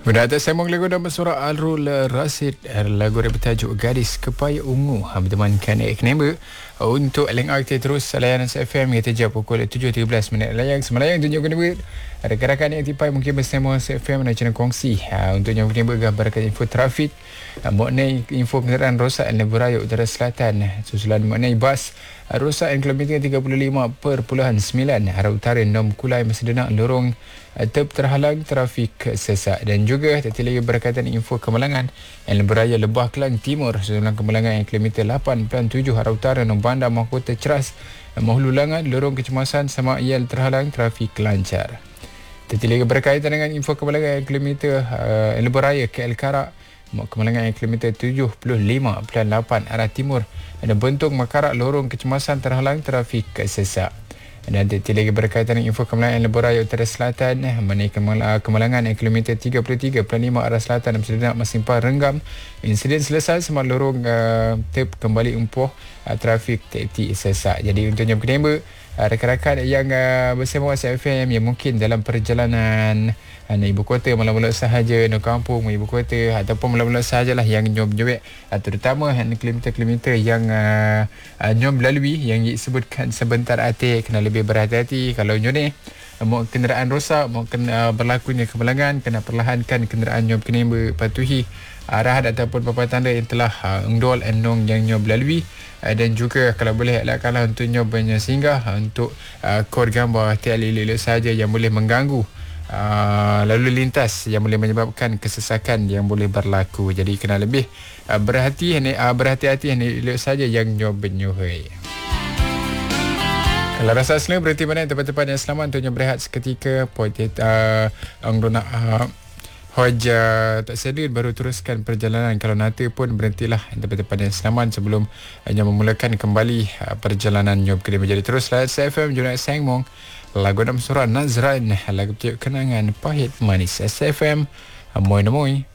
Benda atas sambung lagu nama surah Al-Rul Rasid, lagu yang bertajuk Gadis Kepaya Ungu, bertemankan Ek Nember untuk LNR. Kita terus layanan SFM kita jam pukul 7.13 layang semalayang tunjuk kena rakan-rakan yang tipai mungkin bersama SFM nak channel kongsi untuk yang kena gambarkan info trafik mengenai info kenderaan rosak dan lebuh raya utara selatan, susulan mengenai bas rosak kilometer 35.9 arah utara Nom Kulai Mesedenak lorong terhalang trafik sesak. Dan juga tertilai berkaitan info kemalangan yang beraya Lebah Kelang Timur susulan kemalangan yang kilometer 8.7 arah utara Nom Bandar Mahkota Ceras Mahlulangan lorong kecemasan sama ial terhalang trafik lancar. Tertilai berkaitan dengan info kemalangan yang kilometer yang beraya KL Karak kemalangan yang kilometer 75.8 arah timur dan Bentung Makarak lorong kecemasan terhalang trafik sesak. Dan tertilai berkaitan dengan info kemalangan yang lebuh raya utara selatan mengenai kemalangan yang kilometer 33.5 arah selatan dan Mesedenak Masimpah Renggam. Insiden selesai semua lorong kembali umpuh trafik tepi sesak. Jadi untuk yang kedua rakan-rakan yang bersama SFM yang mungkin dalam perjalanan ibu kota mula-mula sahaja nak kampung ibu kota ataupun mula-mula sahajalah yang nyom-nyobek terutama kilometer-kilometer yang nyom lalui yang disebutkan sebentar hati kena lebih berhati-hati. Kalau nyom ni mau kenderaan rosak mau berlakunya kemalangan kena perlahankan kenderaan nyom kena berpatuhi arahan ataupun papan tanda yang telah ungdol enong yang nyom lalui. Dan juga kalau boleh elakkanlah untuk nyobanya singgah untuk kod gambar tiada elok saja yang boleh mengganggu lalu lintas yang boleh menyebabkan kesesakan yang boleh berlaku. Jadi kena lebih berhati-hati elok saja yang nyob-nyohoi. Kalau rasa asli berhenti mana tempat-tempat yang selamat untuk berehat seketika nak Hoja tak sedia baru teruskan perjalanan. Kalau nanti pun berhentilah tempat-tempat yang selamat sebelum memulakan kembali perjalanan nyob kena menjadi terus layan SFM Junai Sengmong lagu dalam surah Nazran lagu tiup kenangan pahit manis SFM Amoy namoy.